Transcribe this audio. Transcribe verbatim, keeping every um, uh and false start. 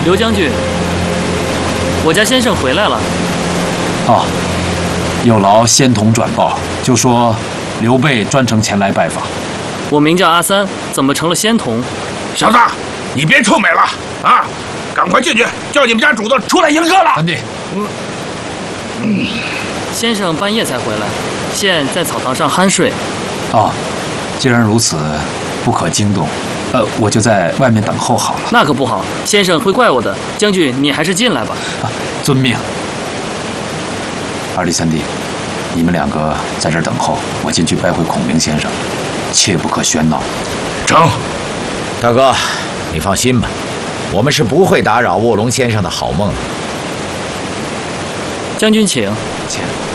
刘将军，我家先生回来了。 哦，有劳仙童转报，就说刘备专程前来拜访。 我名叫阿三，怎么成了仙童？ 小子，你别臭美了啊！赶快进去，叫你们家主子出来迎客了。 三弟， 嗯嗯，先生半夜才回来，现在草堂上酣睡。 哦，既然如此，不可惊动。呃，我就在外面等候好了。 那可不好，先生会怪我的。将军，你还是进来吧。 啊，遵命。二弟、三弟，你们两个在这儿等候，我进去拜会孔明先生，切不可喧闹。 成。 大哥，你放心吧，我们是不会打扰卧龙先生的好梦的。 将军请。 请。